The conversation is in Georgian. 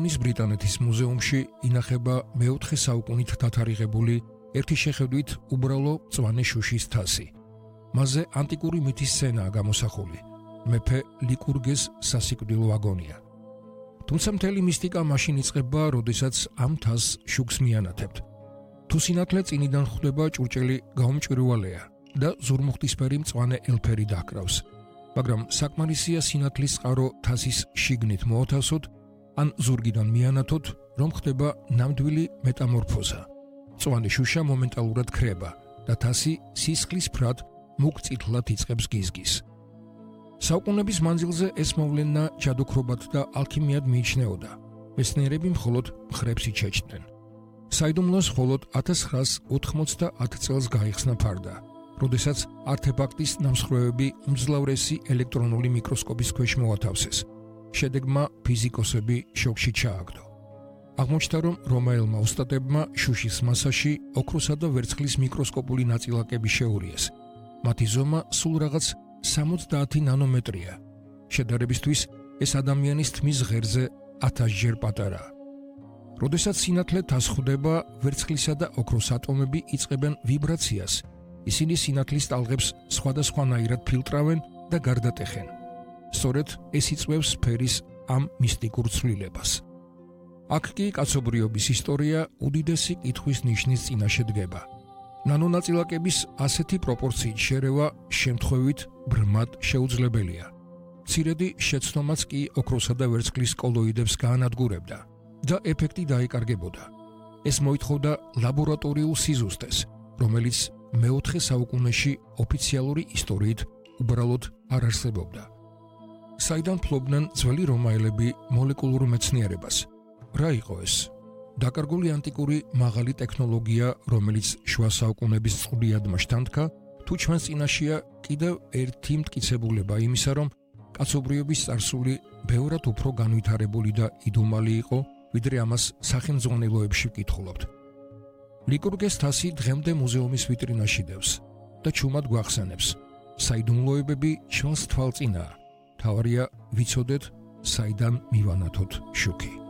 ლონდონის ბრიტანეთის მუზეუმში ინახება მეოთხე საუკუნით დათარიღებული ერთი შეხედვით უბრალო მწვანე შუშის თასი. მასზე ანტიკური მითის სცენაა გამოსახული. მეფე ლიკურგეს სასიკვდილო აგონია. თუმცა მთელი მისტიკა მაშინ იწყება, როდესაც ამ თასს შუქს მიანათებთ. თუ სინათლე წინიდან ხვდება, ჭურჭელი გაუმჭვირვალეა და ზურმუხტისფერი მწვანე ელფერი დაჰკრავს. მაგრამ საკმარისია სინათლის წყარო თასის შიგნით მოათავსოთ, ან ზურგიდან მიანათოთ, რომ ხდება ნამდვილი მეტამორფოზა. მწვანე შუშა მომენტალურად ქრება და თასი სისხლის ფრად მუქ წითლად იწყებს გიზგის. საუკუნეების მანძილზე ეს მოვლენა ჯადოქრობად და ალქიმიად მიიჩნეოდა. მეცნიერები მხოლოდ მხრებს იჩეჩდნენ. საიდუმლოს მხოლოდ 1990 წელს გაიხსნა ფარდა, როდესაც არტეფაქტის ნამსხვრევები უმძლავრესი ელექტრონული მიკროსკოპის ქვეშ მოათავსეს. შედეგმა ფიზიკოსები შოკში ჩააგდო. აღმოჩნდა, რომ რომაელმა ოსტატებმა შუშის მასაში ოქროსა და ვერცხლის მიკროსკოპული ნაწილაკები შეურიეს. მათი ზომა სულ რაღაც 70 ნანომეტრია. შედარებისთვის ეს ადამიანის თმის ღერზე 1000-ჯერ პატარაა. როდესაც სინათლე თასს ხვდება, ვერცხლისა და ოქროს ატომები იწყებენ ვიბრაციას. ისინი სინათლის ტალღებს სხვადასხვანაირად ფილტრავენ და გარდატეხენ. სწორედ ეს იწვევს სფერის ამ მისტიკურ ცვლილებას. აქ კი კაცობრიობის ისტორია უდიდესი კითხვის ნიშნის წინაშე დგება. ნანონაწილაკების ასეთი პროპორციით შერევა შემთხვევით ბრმად შეუძლებელია. მცირედი შეცდომაც კი ოქროსა და ვერცხლის კოლოიდებს გაანადგურებდა და ეფექტი დაიკარგებოდა. ეს მოითხოვდა ლაბორატორიულ სიზუსტეს, რომელიც მეოთხე საუკუნეში ოფიციალური ისტორიით უბრალოდ არ არსებობდა. საიდან ფლობდნენ ძველი რომაელები მოლეკულურ მეცნიერებას? რა იყო ეს? დაკარგული ანტიკური მაღალი ტექნოლოგია, რომელიც შუა საუკუნეების წყვილადმა შთანთქა, თუ ჩვენს წინაშეა კიდევ ერთი მტკიცებულება იმისა, რომ კაცობრიობის წარსული ბევრად უფრო განვითარებული და იდუმალი იყო, ვიდრე ამას სახელმძღვანელოებში ვკითხულობთ. ლიკურგეს თასი დღემდე მუზეუმის ვიტრინაში დევს და ჩუმად გვახსენებს. საიდუმლოებები ჩვენს თვალწინაა. თავარია ვიცოდეთ, საიდან მივანათოთ შუქი.